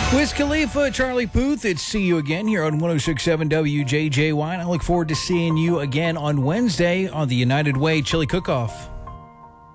Wiz Khalifa, Charlie Puth, it's See You Again here on 106.7 WJJY. And I look forward to seeing you again on Wednesday on the United Way Chili Cook-Off.